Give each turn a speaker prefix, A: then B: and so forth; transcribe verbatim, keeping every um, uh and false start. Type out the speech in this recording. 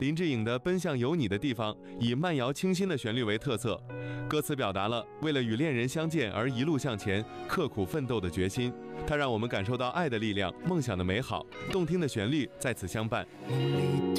A: 林志颖的《奔向有你的地方》以慢摇清新的旋律为特色，歌词表达了为了与恋人相见而一路向前、刻苦奋斗的决心。它让我们感受到爱的力量、梦想的美好，动听的旋律在此相伴。
B: 梦里